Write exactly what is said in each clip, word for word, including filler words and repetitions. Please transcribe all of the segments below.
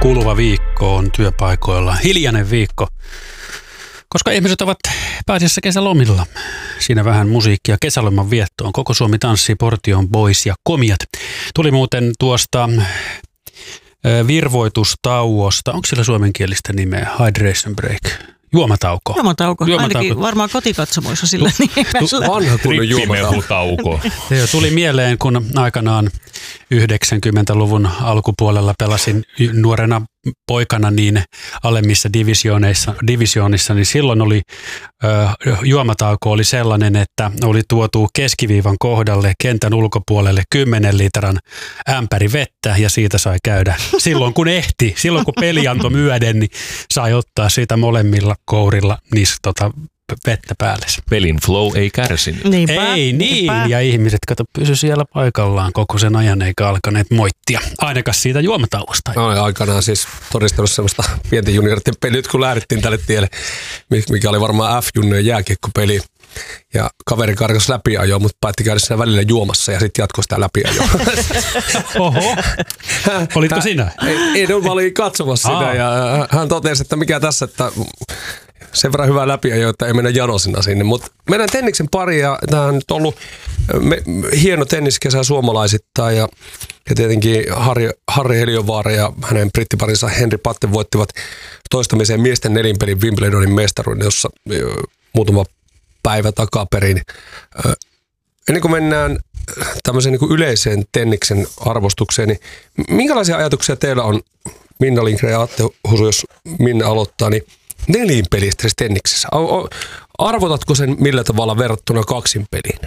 Kuluva viikko on työpaikoilla hiljainen viikko, koska ihmiset ovat pääasiassa kesälomilla. Siinä vähän musiikkia kesäloman viettoon. Koko Suomi tanssii, Portion Boys ja Komiat. Tuli muuten tuosta virvoitustauosta. Onko sillä suomenkielistä nimeä? Hydration break. Juomatauko. Juomatauko. Juomatauko. Ainakin varmaan kotikatsomoissa sillä nimellä. Vanha kunnon juomatauko. Tuli mieleen, kun aikanaan yhdeksänkymmentäluvun alkupuolella pelasin nuorena poikana niin alemmissa divisioonissa, divisioonissa, niin silloin oli ö, juomatauko oli sellainen, että oli tuotu keskiviivan kohdalle kentän ulkopuolelle kymmenen litran ämpäri vettä ja siitä sai käydä silloin kun ehti, silloin kun peli antoi myöden, niin sai ottaa siitä molemmilla kourilla niistä tota, vettä päälle. Pelin flow ei kärsinyt. Niinpä, ei niin, niinpä. Ja ihmiset kato pysy siellä paikallaan koko sen ajan eikä alkaneet moittia. Ainakaan siitä juomatauosta. No, aikanaan siis todistanut semmoista pienten junioritten peliä, kun lähdettiin tälle tielle, mikä oli varmaan F-junnojen jääkiekkopeli. Ja kaveri karkas läpiajoa, mutta päätti käydä siinä välillä juomassa ja sitten jatkoi sitä läpiajoa. Oho, olitko sinä? Ei, ei mä olin katsomassa sitä ja hän totesi, että mikä tässä, että sen verran hyvää läpiajoa, että ei mennä janosina sinne. Mutta mennään tenniksen pari ja tämä on nyt ollut me, hieno tenniskesä suomalaisittain ja, ja tietenkin Harri, Harri Heliövaara ja hänen brittiparinsa Henri Patten voittivat toistamiseen miesten nelinpelin Wimbledonin mestaruuden, jossa muutama päivä takaperin. Ennen kuin mennään tämmöiseen niin kuin yleiseen tenniksen arvostukseen, niin minkälaisia ajatuksia teillä on, Minna Lindgren ja Atte Husu, jos Minna aloittaa, niin nelinpelistä siis tenniksessä? Arvotatko sen millä tavalla verrattuna kaksinpeliin?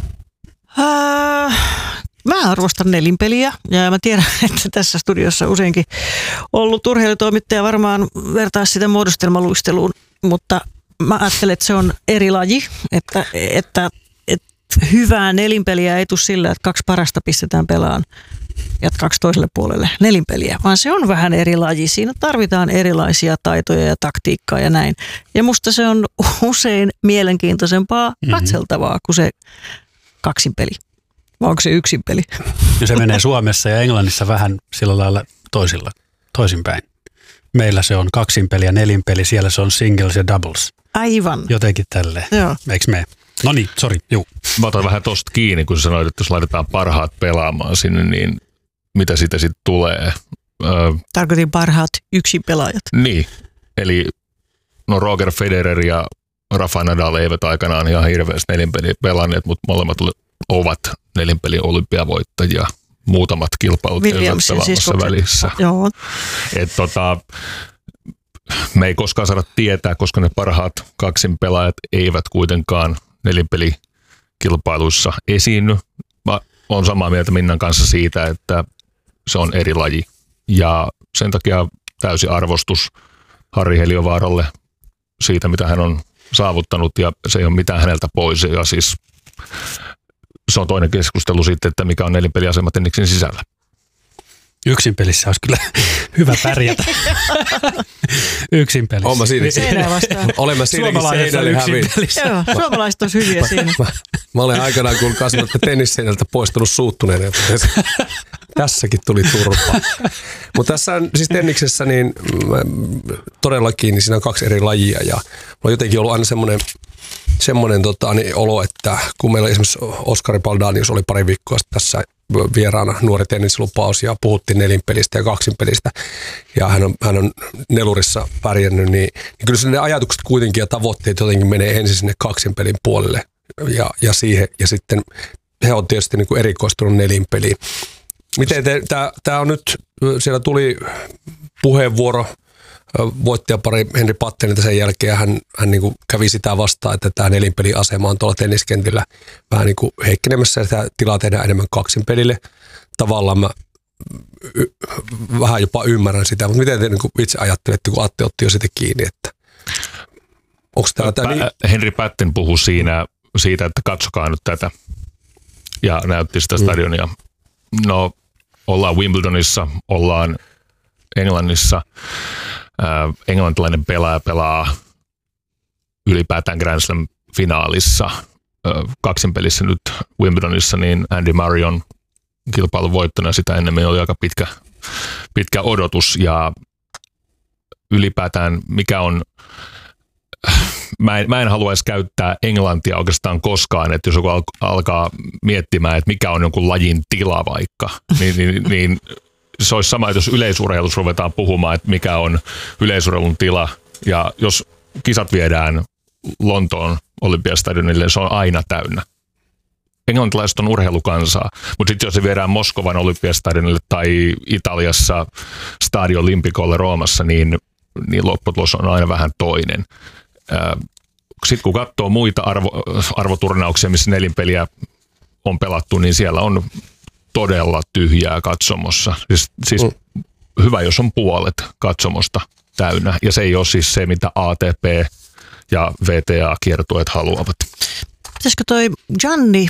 Äh, mä arvostan nelinpeliä ja mä tiedän, että tässä studiossa useinkin ollut urheilutoimittaja varmaan vertaa sitä muodostelmaluisteluun, mutta mä ajattelen, että se on eri laji, että, että, että hyvää nelinpeliä ei tule sillä, että kaksi parasta pistetään pelaan ja kaksi toiselle puolelle nelinpeliä, vaan se on vähän eri laji. Siinä tarvitaan erilaisia taitoja ja taktiikkaa ja näin. Ja musta se on usein mielenkiintoisempaa katseltavaa kuin se kaksinpeli. Vai onko se yksinpeli? Ja se menee Suomessa ja Englannissa vähän sillä lailla toisilla, toisinpäin. Meillä se on kaksinpeli ja nelinpeli, siellä se on singles ja doubles. Aivan. Jotenkin tälleen. Joo. Eiks me? No niin, sori, juu. Mä otan vähän tosta kiinni, kun sä sanoit, että jos laitetaan parhaat pelaamaan sinne, niin mitä siitä sitten tulee? Öö, Tarkoitin parhaat yksin pelaajat. Niin, eli no Roger Federer ja Rafa Nadal eivät aikanaan ihan hirveästi nelinpeliä pelanneet, mutta molemmat ovat nelinpelin olympiavoittajia. Muutamat kilpailut pelaamassa siis välissä. Joo. Et tota, me ei koskaan saada tietää, koska ne parhaat kaksin pelaajat eivät kuitenkaan nelinpelikilpailuissa esiinny. Mä olen samaa mieltä Minnan kanssa siitä, että se on eri laji. Ja sen takia täysi arvostus Harri Heliövaaralle siitä, mitä hän on saavuttanut, ja se ei ole mitään häneltä pois. Ja siis se on toinen keskustelu sitten, että mikä on nelinpeliasema tenniksen sisällä. Yksin pelissä olisi kyllä hyvä pärjätä. Yksin pelissä. Olen mä siinäkin. Seinää vastaan. Olen mä siinäkin seinälle häviin. Joo, suomalaiset olisi hyviä siinä. Mä, mä olen aikanaan, kun kasvanut tennisseinältä poistunut suuttuneena. Tässäkin tuli turpaa. Mutta tässä on siis tenniksessä niin todellakin niin siinä on kaksi eri lajia. Ja mulla on jotenkin ollut aina semmoinen semmoinen tota, niin olo, että kun meillä esimerkiksi Oskari Baldanius oli pari viikkoa tässä vieraana nuori tennislupaus ja puhuttiin nelinpelistä ja kaksinpelistä ja hän on, hän on nelurissa pärjännyt, niin, niin kyllä ne ajatukset kuitenkin ja tavoitteet jotenkin menee ensin sinne kaksinpelin puolelle ja, ja siihen ja sitten he on tietysti niin kuin erikoistunut nelinpeliin. Miten tämä on nyt, siellä tuli puheenvuoro voittajapari Henri Pattenilta sen jälkeen hän, hän niin kuin kävi sitä vastaan, että tämä nelinpeliasema on tuolla tenniskentillä vähän niin kuin heikkenemässä ja sitä tilaa tehdään enemmän kaksinpelille. Tavallaan mä y, vähän jopa ymmärrän sitä, mutta miten te niin kuin itse ajattelette, kun Atte otti jo sitä kiinni, että onko tämä tämä niin? Henri Patten puhui siinä siitä, että katsokaa nyt tätä ja näytti sitä stadionia. No ollaan Wimbledonissa, ollaan Englannissa. Äh, englantilainen pelaaja pelaa ylipäätään Grand Slam-finaalissa. Äh, kaksinpelissä nyt Wimbledonissa, niin Andy Murray on kilpailun voittona. Sitä ennemmin oli aika pitkä, pitkä odotus. Ja ylipäätään mikä on, mä en, mä en haluaisi käyttää englantia oikeastaan koskaan, että jos joku al- alkaa miettimään, että mikä on jonkun lajin tila vaikka, niin, niin, niin se olisi sama, että jos yleisurheilussa ruvetaan puhumaan, että mikä on yleisurheilun tila, ja jos kisat viedään Lontoon Olympiastadionille, se on aina täynnä. Englantilaiset on urheilukansaa, mutta sitten jos se viedään Moskovan Olympiastadionille tai Italiassa Stadio Olimpicolle Roomassa, niin, niin lopputulos on aina vähän toinen. Sitten kun katsoo muita arvo, arvoturnauksia, missä nelinpeliä on pelattu, niin siellä on todella tyhjää katsomossa. Siis, siis mm. hyvä, jos on puolet katsomosta täynnä, ja se ei ole siis se, mitä A T P ja V T A-kiertueet haluavat. Pitäisikö toi Gianni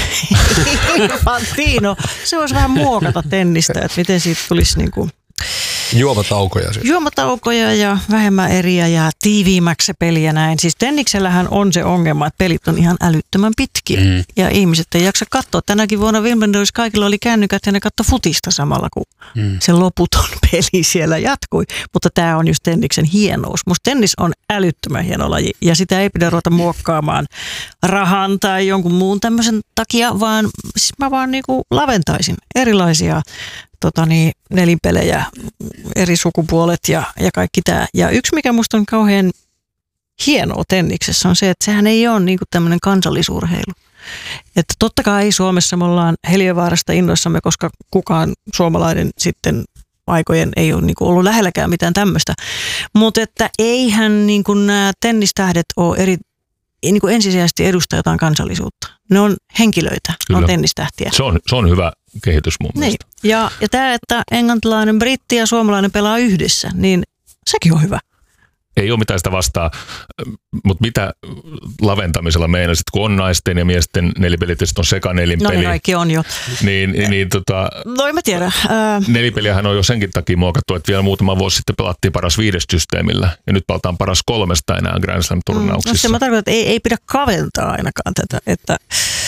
Infantino, se voisi vähän muokata tennistä, että miten siitä tulisi niin kuin juomataukoja siis. Juomataukoja ja vähemmän eriä ja tiiviimmäksi se peli ja näin. Siis tenniksellähän on se ongelma, että pelit on ihan älyttömän pitkiä. Mm. Ja ihmiset ei jaksa katsoa. Tänäkin vuonna Wimbledonissa kaikilla oli kännykät ja ne katsoi futista samalla, kun mm. se loputon peli siellä jatkui. Mutta tämä on just tenniksen hienous. Musta tennis on älyttömän hieno laji ja sitä ei pidä ruveta muokkaamaan rahan tai jonkun muun tämmöisen takia, vaan siis mä vaan niinku laventaisin erilaisia Tota niin, nelinpelejä, eri sukupuolet ja, ja kaikki tämä. Ja yksi, mikä musta on kauhean hienoa tenniksessä, on se, että sehän ei ole niinku tämmöinen kansallisurheilu. Että totta kai Suomessa me ollaan Heliövaarasta innoissamme, koska kukaan suomalainen sitten aikojen ei ole niinku ollut lähelläkään mitään tämmöistä. Mutta että eihän niinku nämä tennistähdet ole eri, niinku ensisijaisesti edusta jotain kansallisuutta. Ne on henkilöitä, ne on tennistähtiä. Se on, se on hyvä kehitys mun niin. mielestä. Ja, ja tämä, että englantilainen, britti ja suomalainen pelaa yhdessä, niin sekin on hyvä. Ei ole mitään sitä vastaa, mutta mitä laventamisella meinasit, kun on naisten ja miesten nelipelit ja sitten on sekanelinpeli. No niin, kaikki on jo. Niin, niin tota, no en mä tiedä. Ää... Nelipeliähän on jo senkin takia muokattu, että vielä muutama vuosi sitten pelattiin paras viides systeemillä ja nyt pelataan paras kolmesta enää Grand Slam-turnauksissa. Mm, no se mä tarkoitan, että ei, ei pidä kaventaa ainakaan tätä, että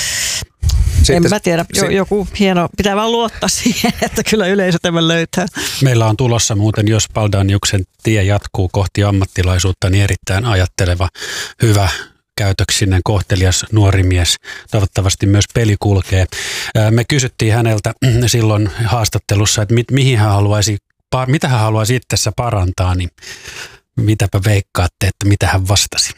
sitten, en mä tiedä, jo, joku hieno, pitää vaan luottaa siihen, että kyllä yleisö tämän löytää. Meillä on tulossa muuten, jos Baldaaniuksen tie jatkuu kohti ammattilaisuutta, niin erittäin ajatteleva, hyvä, käytöksinen, kohtelias nuori mies. Toivottavasti myös peli kulkee. Me kysyttiin häneltä silloin haastattelussa, että mit, mihin hän haluaisi, mitä hän haluaisi itsessä parantaa, niin mitäpä veikkaatte, että mitä hän vastasi?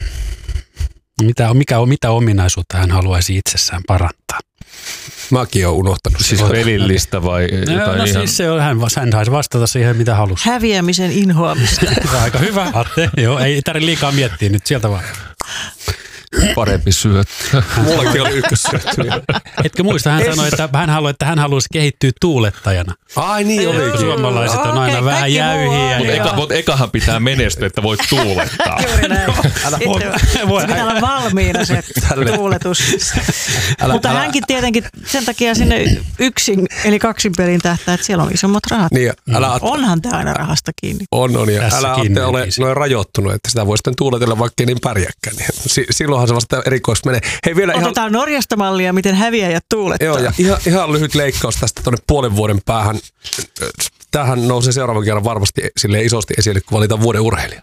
Mitä, mikä, mitä ominaisuutta hän haluaisi itsessään parantaa? Mäkin olen unohtanut. Siis pelillistä vai no, jotain no ihan... siis se on, hän, hän saisi vastata siihen, mitä halusi. Häviämisen inhoamista. Aika hyvä, Atte. Joo, ei tarvitse liikaa miettiä nyt, sieltä vaan. Parempi syöttö. Mullakin oli ykkössyöttö. Etkö muista, hän sanoi, että hän haluaa, että hän haluaisi kehittyä tuulettajana. Ai niin olikin. Suomalaiset on aina okay, vähän jäyhiä. Mutta eka, mut ekahan pitää menestyä, että voit tuulettaa. Juuri näin. Voi, pitää olla valmiina se tuuletus. Älä, Mutta älä, hänkin tietenkin sen takia sinne yksin, eli kaksin pelin tähtää, että siellä on isommat rahat. Niin, älä, Onhan tämä aina rahasta kiinni. On, on. Ja älä Atte ole noin rajoittunut, että sitä voi sitten tuuletella, vaikka niin pärjäkään. Silloinhan se vasta erikoista menee. Hei, vielä otetaan ihan... Norjasta mallia, miten häviäjät tuulettaa. Joo, ja ihan, ihan lyhyt leikkaus tästä tuonne puolen vuoden päähän. Tämähän nousee seuraavan kerran varmasti silleen isosti esille, kun valitaan vuoden urheilija.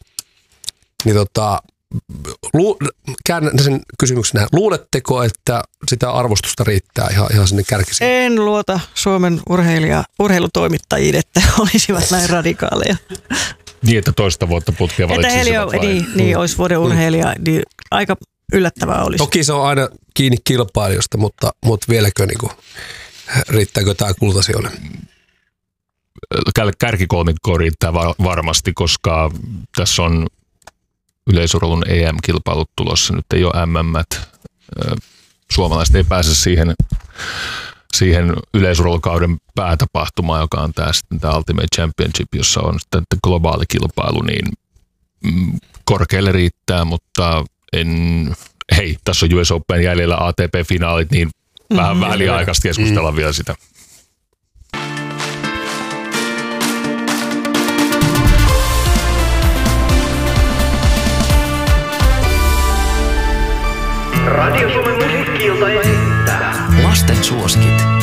Niin tota, lu, käännän sen kysymyksenä. Luuletteko, että sitä arvostusta riittää ihan, ihan sinne kärkisiin? En luota Suomen urheilija, urheilutoimittajiin, että olisivat näin radikaaleja. Niin, että toista vuotta putkea valitsisivat vai? Niin, niin, olisi vuoden urheilija, niin aika yllättävää olisi. Toki se on aina kiinni kilpailijoista, mutta, mutta vieläkö niin kuin, riittääkö tämä kultasijoille? Kärkikolmikko riittää varmasti, koska tässä on yleisurheilun E M-kilpailut tulossa. Nyt ei ole M M. Suomalaiset ei pääse siihen, siihen yleisurheilukauden päätapahtumaan, joka on tämä, sitten tämä Ultimate Championship, jossa on sitten globaali kilpailu, niin korkealle riittää, mutta en, hei, tässä on U S Open jäljellä A T P-finaalit, niin vähän mm-hmm. väliaikaista keskustella mm. vielä sitä. Radio Suomen musiikki-ilta esittää. Lasten suosikit.